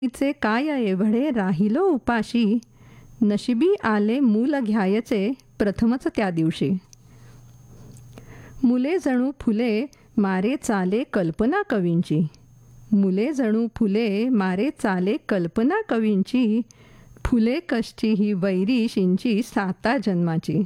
तिचे काय एवढे राहिलो उपाशी, नशिबी आले मूल घ्यायचे प्रथमच त्या दिवशी. मुले जणू फुले मारे चाले कल्पना कवींची, मुले जणू फुले मारे चाले कल्पना कवींची, फुले कष्टी ही वैरी शिंची साता जन्माची.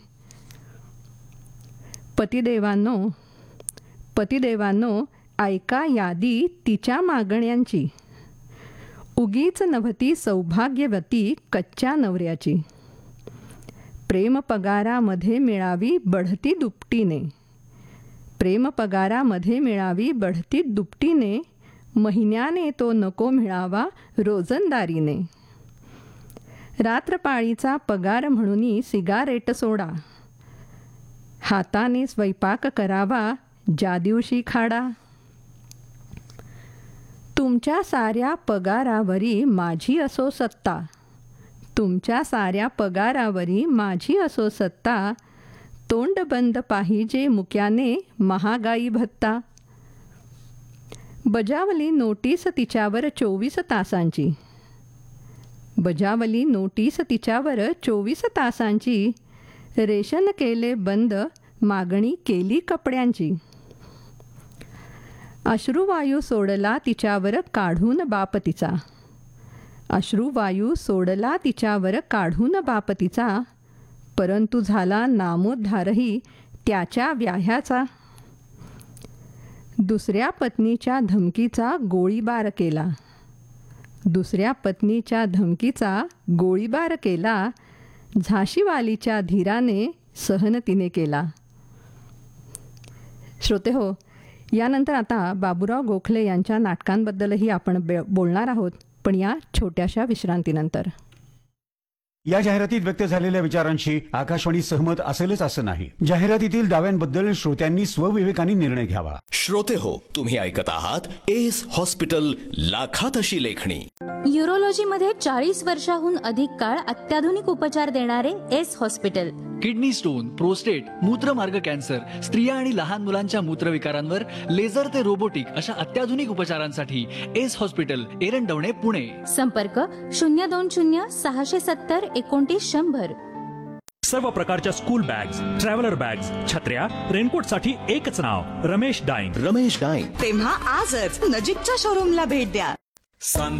पतिदेवांनो ऐका यादी तिच्या मागण्यांची, उगीच नव्हती सौभाग्यवती कच्च्या नवऱ्याची. प्रेम पगारामध्ये मिळावी बढती दुपटीने, प्रेम पगारामध्ये मिळावी बढती दुपटीने, महिन्याने तो नको मिळावा रोजंदारीने. रात्रपाळीचा पगार म्हणून सिगारेट सोडा, हाताने स्वयंपाक करावा ज्या दिवशी खाडा. तुमच्या साऱ्या पगारावरी माझी असो सत्ता, तुमच्या साऱ्या पगारावरी माझी असो सत्ता, तोंड बंद पाहिजे मुक्याने महागाई भत्ता. बजावली नोटीस तिच्यावर 24 तासांची, बजावली नोटीस तिच्यावर 24 तासांची, रेशन केले बंद मागणी केली कपड्यांची. अश्रुवायू सोडला तिच्यावर काढून बाप तिचा, अश्रुवायू सोडला तिच्यावर काढून बाप तिचा, परंतु झाला नामोद्धारही त्याच्या व्याह्याचा. दुसऱ्या पत्नीच्या धमकीचा गोळीबार केला, दुसऱ्या पत्नीच्या धमकीचा गोळीबार केला, झाशीवालीच्या धीराने सहन तिने केला. श्रोते हो, यानंतर आता बाबूराव गोखले यांच्या नाटकांबद्दलही आपण बोलणार आहोत, पण या छोट्याशा विश्रांतीनंतर. या जाहिरातीत व्यक्त झालेल्या विचारांशी आकाशवाणी सहमत असेलच असं नाही. जाहिरातीतील दाव्यांबद्दल श्रोत्यांनी स्वविवेकाने निर्णय घ्यावा. श्रोते हो, तुम्ही ऐकत आहात एस हॉस्पिटल, लाखात अशी लेखणी. यूरोलॉजीमध्ये 40 वर्षाहून अधिक काळ अत्याधुनिक उपचार देणारे S hospital. Kidney stone, prostate, मूत्रमार्ग cancer, स्त्रिया आणि लहान मुलांच्या मूत्रविकारांवर लेझर ते रोबोटिक अशा अत्याधुनिक उपचारांसाठी एस हॉस्पिटल, एरंडवणे, पुणे. संपर्क 020 670 29 100. सर्व प्रकारच्या स्कूल बॅग्स, ट्रॅव्हलर बॅग्स, छत्र्या, रेनकोटसाठी एकच नाव, रमेश डाईंग. रमेश डाईंग. तेव्हा आजच नजीकच्या शोरूमला भेट द्या.